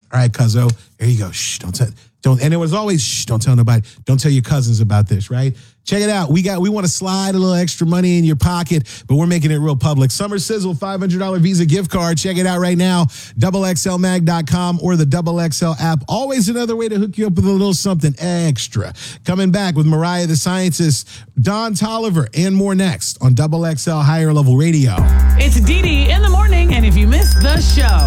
All right, cuzzo. There you go. Shh, don't. And it was always, shh, don't tell nobody. Don't tell your cousins about this, right? Check it out. We want to slide a little extra money in your pocket, but we're making it real public. Summer Sizzle, $500 Visa gift card. Check it out right now. XXLMag.com or the XXL app. Always another way to hook you up with a little something extra. Coming back with Mariah the Scientist, Don Tolliver, and more next on XXL Higher Level Radio. It's DD in the morning, and if you missed the show.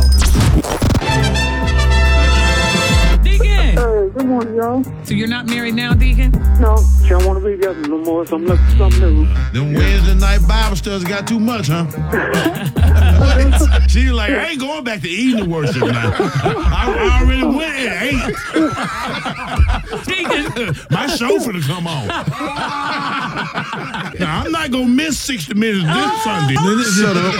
Deacon. Hey, good morning, y'all. So you're not married now, Deacon? No, she don't want to be together no more, so I'm looking for something new. Them Wednesday night Bible studies got too much, huh? She's like, I ain't going back to evening worship now. I already went at 8. Deacon. My show finna come on. Now, I'm not going to miss 60 Minutes this Sunday. Shut up.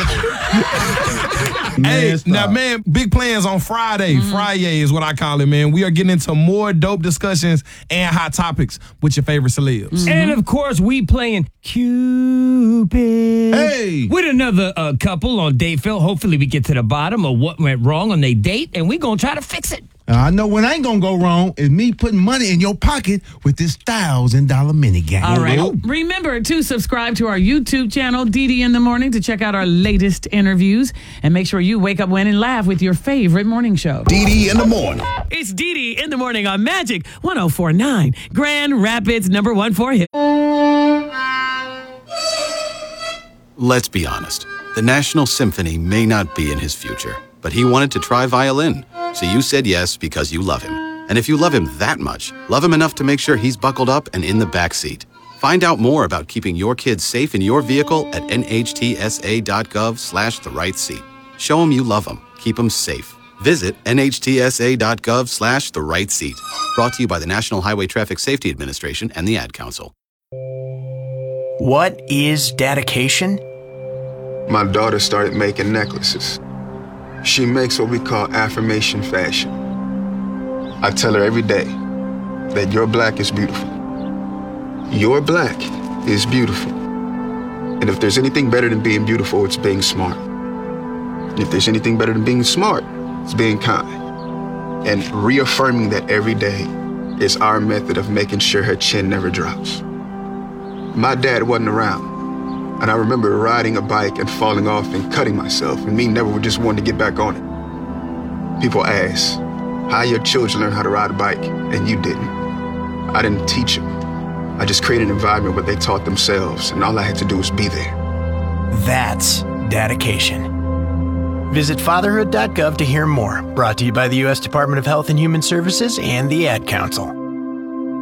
Hey, now, man, big plans on Friday. Friday is what I call it, man. We are getting into more dope discussions and hot topics with your favorite celebs. And, of course, we playing Cupid. Hey. With another couple on Dayville. Hopefully we get to the bottom of what went wrong on their date, and we're going to try to fix it. I know what ain't gonna go wrong is me putting money in your pocket with this $1,000 minigame. All right. Remember to subscribe to our YouTube channel, DD in the Morning, to check out our latest interviews. And make sure you wake up, win, and laugh with your favorite morning show. DD in the Morning. It's DD in the Morning on Magic 104.9, Grand Rapids #1 for hit. Let's be honest. The National Symphony may not be in his future, but he wanted to try violin. So you said yes because you love him. And if you love him that much, love him enough to make sure he's buckled up and in the back seat. Find out more about keeping your kids safe in your vehicle at nhtsa.gov/the-right-seat. Show him you love him. Keep him safe. Visit nhtsa.gov/the-right-seat. Brought to you by the National Highway Traffic Safety Administration and the Ad Council. What is dedication? My daughter started making necklaces. She makes what we call affirmation fashion. I tell her every day that your black is beautiful. Your black is beautiful. And if there's anything better than being beautiful, it's being smart. And if there's anything better than being smart, it's being kind. And reaffirming that every day is our method of making sure her chin never drops. My dad wasn't around. And I remember riding a bike and falling off and cutting myself, and me never just wanting to get back on it. People ask, how your children learn how to ride a bike, and you didn't. I didn't teach them. I just created an environment where they taught themselves, and all I had to do was be there. That's dedication. Visit fatherhood.gov to hear more. Brought to you by the U.S. Department of Health and Human Services and the Ad Council.